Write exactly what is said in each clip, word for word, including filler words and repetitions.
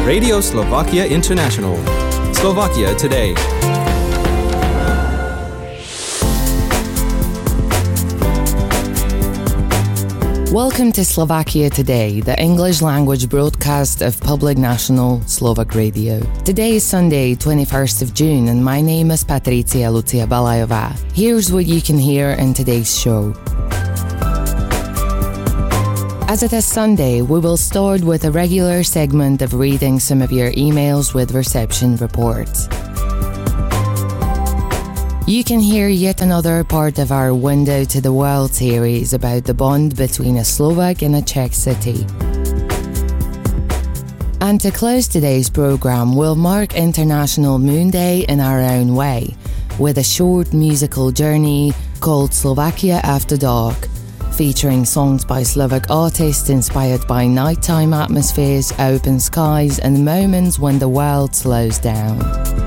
Radio Slovakia International. Slovakia Today. Welcome to Slovakia Today, the English language broadcast of Public National Slovak Radio. Today is Sunday, twenty-first of June, and my name is Patricia Lucia Balajová. Here's what you can hear in today's show. As it is Sunday, we will start with a regular segment of reading some of your emails with reception reports. You can hear yet another part of our Window to the World series about the bond between a Slovak and a Czech city. And to close today's programme, we'll mark International Moon Day in our own way, with a short musical journey called Slovakia After Dark, featuring songs by Slovak artists inspired by nighttime atmospheres, open skies, and moments when the world slows down.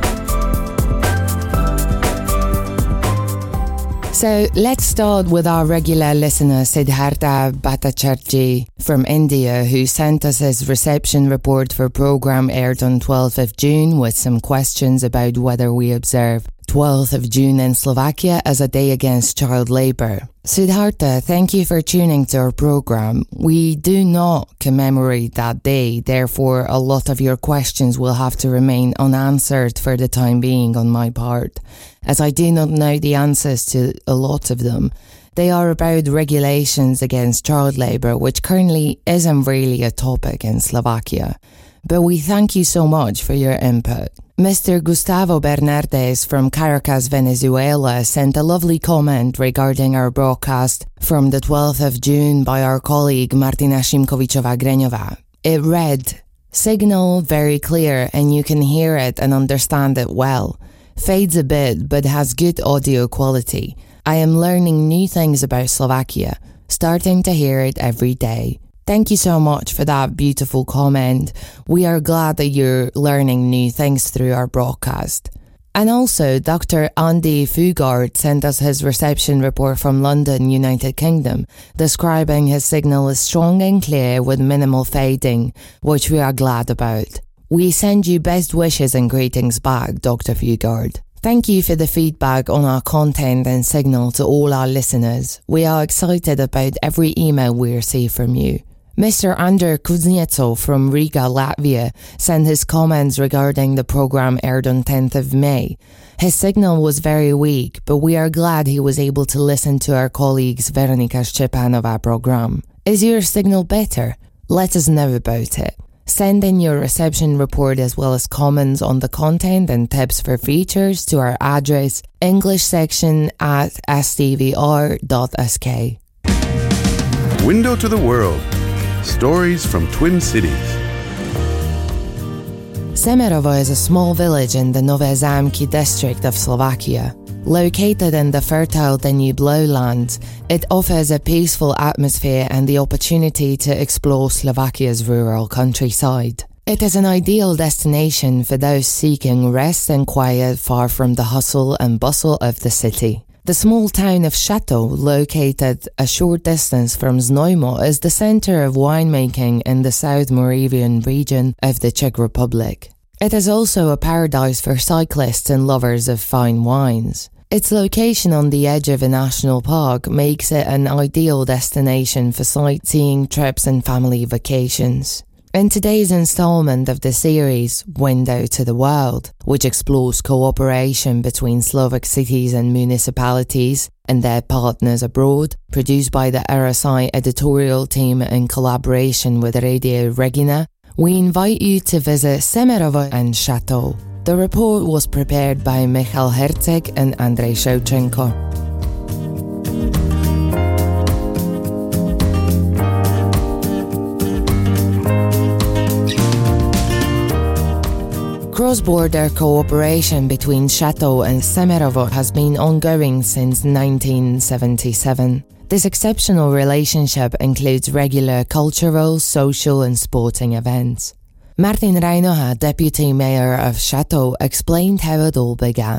So let's start with our regular listener Siddhartha Bhattacharjee from India, who sent us his reception report for programme aired on twelfth of June with some questions about whether we observe twelfth of June in Slovakia as a day against child labour. Siddhartha, thank you for tuning to our programme. We do not commemorate that day, therefore a lot of your questions will have to remain unanswered for the time being on my part, as I do not know the answers to a lot of them. They are about regulations against child labour, which currently isn't really a topic in Slovakia. But we thank you so much for your input. Mister Gustavo Bernardes from Caracas, Venezuela, sent a lovely comment regarding our broadcast from the twelfth of June by our colleague Martina Šimkovičová-Greňová. It read, "Signal very clear and you can hear it and understand it well. Fades a bit but has good audio quality. I am learning new things about Slovakia, starting to hear it every day." Thank you so much for that beautiful comment. We are glad that you're learning new things through our broadcast. And also, Doctor Andy Fugard sent us his reception report from London, United Kingdom, describing his signal as strong and clear with minimal fading, which we are glad about. We send you best wishes and greetings back, Doctor Fugard. Thank you for the feedback on our content and signal to all our listeners. We are excited about every email we receive from you. Mister Andrzej Kuznetsov from Riga, Latvia, sent his comments regarding the programme aired on tenth of May. His signal was very weak, but we are glad he was able to listen to our colleagues Veronika Szczepanova programme. Is your signal better? Let us know about it. Send in your reception report as well as comments on the content and tips for features to our address english section at s t v r dot s k. Window to the World. Stories from Twin Cities. Semerovo is a small village in the Nové Zámky district of Slovakia. Located in the fertile Danube lowlands, it offers a peaceful atmosphere and the opportunity to explore Slovakia's rural countryside. It is an ideal destination for those seeking rest and quiet far from the hustle and bustle of the city. The small town of Château, located a short distance from Znojmo, is the center of winemaking in the South Moravian region of the Czech Republic. It is also a paradise for cyclists and lovers of fine wines. Its location on the edge of a national park makes it an ideal destination for sightseeing trips and family vacations. In today's installment of the series, Window to the World, which explores cooperation between Slovak cities and municipalities and their partners abroad, produced by the R S I editorial team in collaboration with Radio Regina, we invite you to visit Semerovo and Château. The report was prepared by Michal Herceg and Andrej Shevchenko. Cross-border cooperation between Château and Semerovo has been ongoing since nineteen seventy-seven. This exceptional relationship includes regular cultural, social and sporting events. Martin Reinoha, deputy mayor of Château, explained how it all began.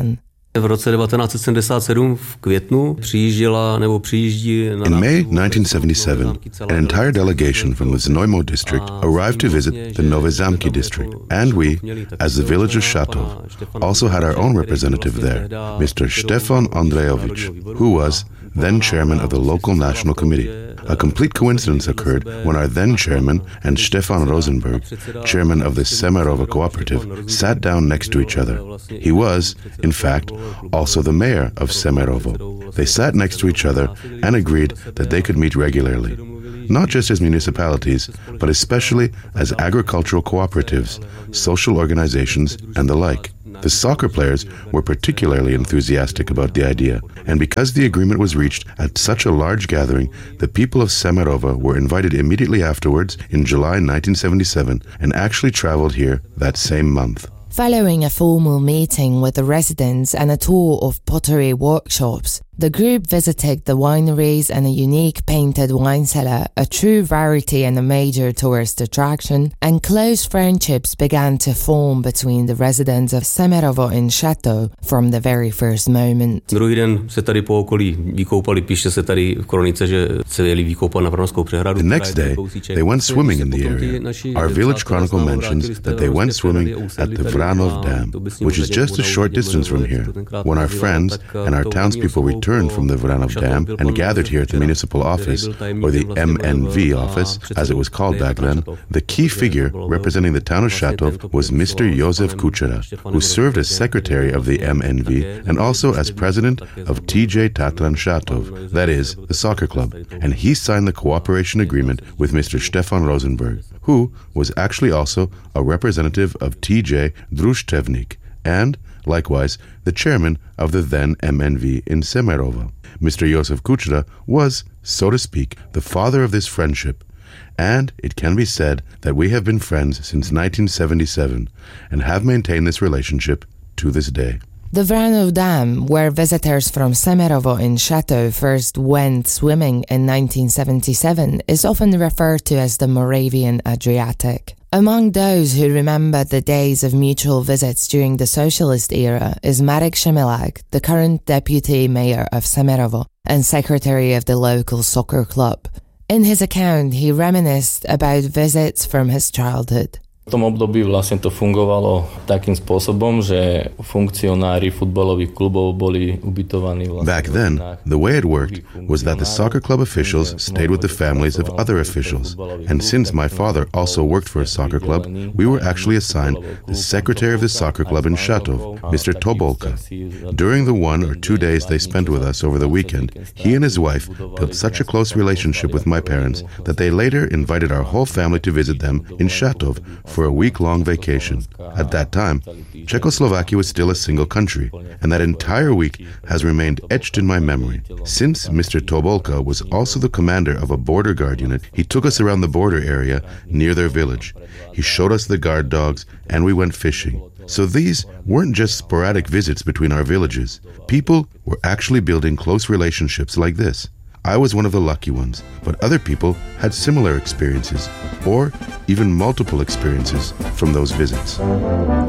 V roce devatenáct set sedmdesát sedm v květnu přijížděla nebo přijíždí na In May nineteen seventy-seven, an entire delegation from the Znojmo district arrived to visit the Nové Zámky district, and we, as the village of Šatov, also had our own representative there, Mister Štefan Ondřejovič, who was then chairman of the local national committee. A complete coincidence occurred when our then chairman and Stefan Rosenberg, chairman of the Semerovo cooperative, sat down next to each other. He was, in fact, also the mayor of Semerovo. They sat next to each other and agreed that they could meet regularly, not just as municipalities, but especially as agricultural cooperatives, social organizations, and the like. The soccer players were particularly enthusiastic about the idea, and because the agreement was reached at such a large gathering, the people of Semerovo were invited immediately afterwards in July nineteen seventy-seven and actually traveled here that same month. Following a formal meeting with the residents and a tour of pottery workshops, the group visited the wineries and a unique painted wine cellar, a true rarity and a major tourist attraction, and close friendships began to form between the residents of Semerovo and Šatov from the very first moment. Druhý den se tady po okolí vykoupali, píše se tady v kronice, že se jeli vykoupat na Vrnovskou přehradu. The next day, they went swimming in the area. Our village chronicle mentions that they went swimming at the Vranov Dam, which is just a short distance from here. When our friends and our townspeople returned from the Vranov Dam and gathered here at the municipal office, or the M N V office, as it was called back then, the key figure representing the town of Šatov was Mister Josef Kučera, who served as secretary of the M N V and also as president of T J Tatran Šatov, that is, the soccer club, and he signed the cooperation agreement with Mister Stefan Rosenberg, who was actually also a representative of T J Društevnik, and, likewise, the chairman of the then M N V in Semerovo. Mister Josef Kučera was, so to speak, the father of this friendship, and it can be said that we have been friends since nineteen seventy-seven and have maintained this relationship to this day. The Vranov Dam, where visitors from Semerovo and Šatov first went swimming in nineteen seventy-seven, is often referred to as the Moravian Adriatic. Among those who remember the days of mutual visits during the socialist era is Marek Šemilák, the current deputy mayor of Semerovo and secretary of the local soccer club. In his account, he reminisced about visits from his childhood. V tom období vlastne to fungovalo takým spôsobom, že funkcionári futbalových klubov boli ubytovaní vlastne. Back then, the way it worked was that the soccer club officials stayed with the families of other officials. And since my father also worked for a soccer club, we were actually assigned the secretary of the soccer club in Šatov, Mister Tobolka. During the one or two days they spent with us over the weekend, he and his wife built such a close relationship with my parents that they later invited our whole family to visit them in Šatov for a week-long vacation. At that time, Czechoslovakia was still a single country, and that entire week has remained etched in my memory. Since Mister Tobolka was also the commander of a border guard unit, he took us around the border area near their village. He showed us the guard dogs, and we went fishing. So these weren't just sporadic visits between our villages. People were actually building close relationships like this. I was one of the lucky ones, but other people had similar experiences, or even multiple experiences from those visits.